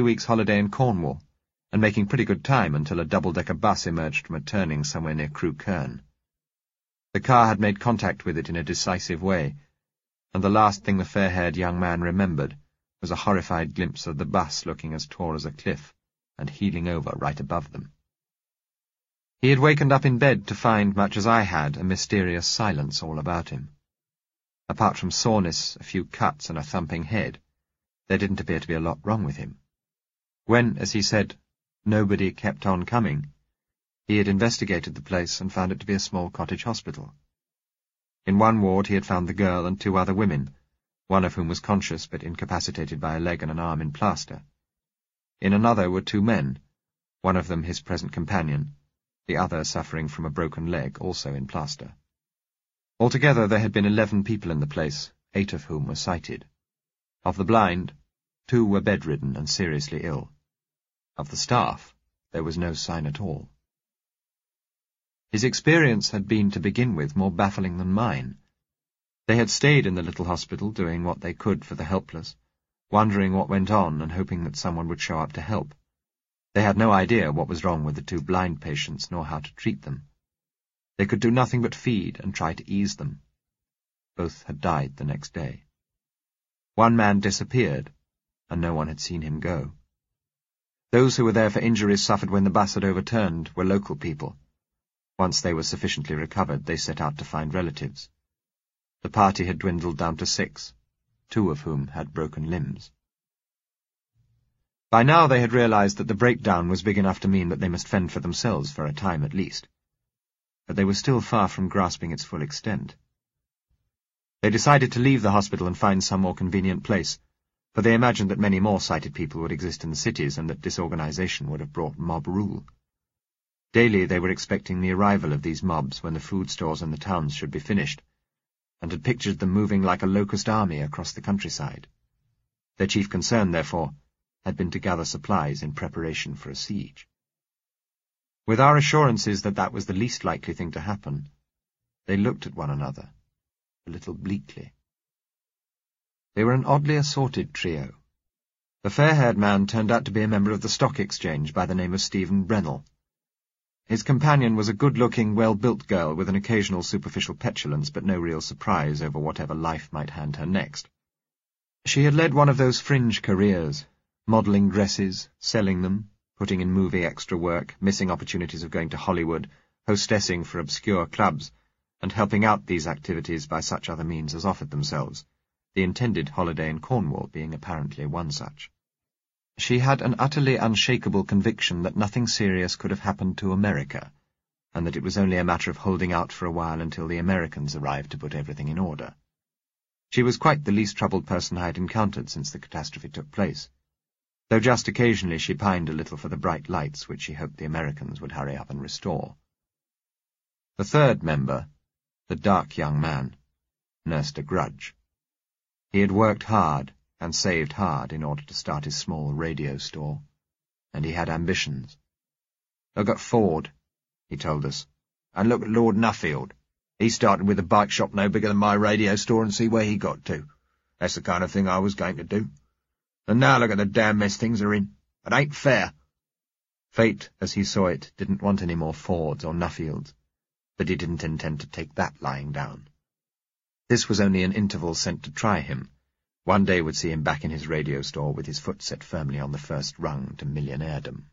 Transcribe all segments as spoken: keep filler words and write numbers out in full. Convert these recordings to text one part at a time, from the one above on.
two weeks' holiday in Cornwall, and making pretty good time until a double-decker bus emerged from a turning somewhere near Crewe Kern. The car had made contact with it in a decisive way, and the last thing the fair-haired young man remembered was a horrified glimpse of the bus looking as tall as a cliff and heeling over right above them. He had wakened up in bed to find, much as I had, a mysterious silence all about him. Apart from soreness, a few cuts, and a thumping head, there didn't appear to be a lot wrong with him. When, as he said, nobody kept on coming, he had investigated the place and found it to be a small cottage hospital. In one ward he had found the girl and two other women, one of whom was conscious but incapacitated by a leg and an arm in plaster. In another were two men, one of them his present companion, the other suffering from a broken leg, also in plaster. Altogether there had been eleven people in the place, eight of whom were sighted. Of the blind, two were bedridden and seriously ill. Of the staff, there was no sign at all. His experience had been, to begin with, more baffling than mine. They had stayed in the little hospital, doing what they could for the helpless, wondering what went on and hoping that someone would show up to help. They had no idea what was wrong with the two blind patients, nor how to treat them. They could do nothing but feed and try to ease them. Both had died the next day. One man disappeared, and no one had seen him go. Those who were there for injuries suffered when the bus had overturned were local people. Once they were sufficiently recovered, they set out to find relatives. The party had dwindled down to six, two of whom had broken limbs. By now they had realized that the breakdown was big enough to mean that they must fend for themselves for a time at least. But they were still far from grasping its full extent. They decided to leave the hospital and find some more convenient place, for they imagined that many more sighted people would exist in the cities and that disorganization would have brought mob rule. Daily they were expecting the arrival of these mobs when the food stores in the towns should be finished, and had pictured them moving like a locust army across the countryside. Their chief concern, therefore, had been to gather supplies in preparation for a siege. With our assurances that that was the least likely thing to happen, they looked at one another, a little bleakly. They were an oddly assorted trio. The fair-haired man turned out to be a member of the Stock Exchange by the name of Stephen Brennell. His companion was a good-looking, well-built girl with an occasional superficial petulance but no real surprise over whatever life might hand her next. She had led one of those fringe careers, modelling dresses, selling them, putting in movie extra work, missing opportunities of going to Hollywood, hostessing for obscure clubs, and helping out these activities by such other means as offered themselves, the intended holiday in Cornwall being apparently one such. She had an utterly unshakable conviction that nothing serious could have happened to America, and that it was only a matter of holding out for a while until the Americans arrived to put everything in order. She was quite the least troubled person I had encountered since the catastrophe took place, though just occasionally she pined a little for the bright lights which she hoped the Americans would hurry up and restore. The third member, the dark young man, nursed a grudge. He had worked hard and saved hard in order to start his small radio store, and he had ambitions. "Look at Ford," he told us, "and look at Lord Nuffield. He started with a bike shop no bigger than my radio store and see where he got to. That's the kind of thing I was going to do. And now look at the damn mess things are in. It ain't fair." Fate, as he saw it, didn't want any more Fords or Nuffields, but he didn't intend to take that lying down. This was only an interval sent to try him. One day would see him back in his radio store with his foot set firmly on the first rung to millionairedom.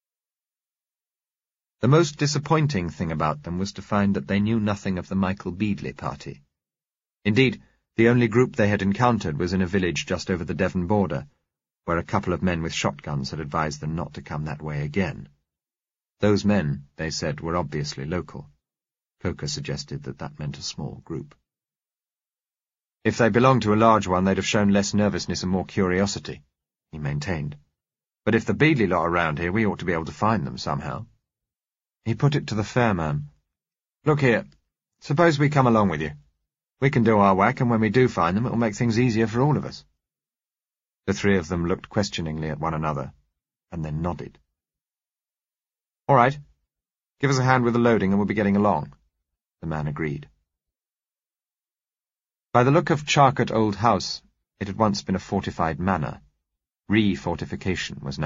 The most disappointing thing about them was to find that they knew nothing of the Michael Beadley party. Indeed, the only group they had encountered was in a village just over the Devon border, where a couple of men with shotguns had advised them not to come that way again. Those men, they said, were obviously local. Coker suggested that that meant a small group. If they belonged to a large one, they'd have shown less nervousness and more curiosity, he maintained. But if the Beadley lot are around here, we ought to be able to find them somehow. He put it to the fair man. "Look here, suppose we come along with you. We can do our whack, and when we do find them, it will make things easier for all of us." The three of them looked questioningly at one another, and then nodded. "All right. Give us a hand with the loading, and we'll be getting along," the man agreed. By the look of Charcote Old House, it had once been a fortified manor. Re-fortification was now